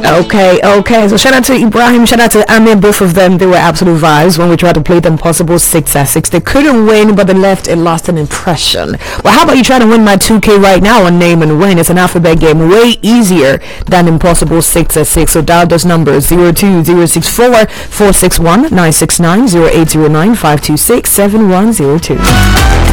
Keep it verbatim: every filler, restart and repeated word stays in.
Okay, okay. So shout out to Ibrahim, shout out to Amir, both of them. They were absolute vibes when we tried to play the Impossible six at six. They couldn't win, but they left a lasting impression. Well, how about you try to win my two K right now on Name and Win? It's an alphabet game, way easier than Impossible six at six. So dial those numbers: zero two zero six four four six one nine six nine, zero eight zero nine five two six seven one zero two.